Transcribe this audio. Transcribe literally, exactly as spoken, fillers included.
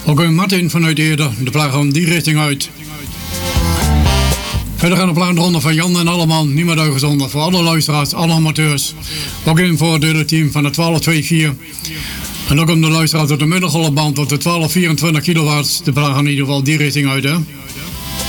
Ook een Martin vanuit Eerde, de plaat gaan die richting uit. Verder gaan de plaat ronde van Jan en Alleman, niet meer uitgezonden voor alle luisteraars, alle amateurs. Ook in voor het derde team van de twaalf twee vier. En ook om de luisteraars op de middengolfband op de twaalf vierentwintig kilowatt, de plaat gaan in ieder geval die richting uit, hè.